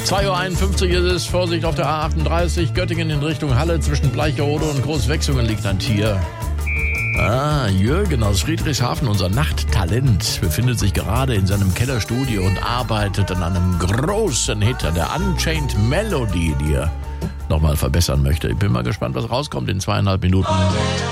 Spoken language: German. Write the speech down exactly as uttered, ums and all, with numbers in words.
zwei Uhr einundfünfzig ist es. Vorsicht auf der A achtunddreißig. Göttingen in Richtung Halle. Zwischen Bleicherode und Großwechsungen liegt ein Tier. Ah, Jürgen aus Friedrichshafen, unser Nachttalent, befindet sich gerade in seinem Kellerstudio und arbeitet an einem großen Hit, an der Unchained Melody, die er nochmal verbessern möchte. Ich bin mal gespannt, was rauskommt in zweieinhalb Minuten.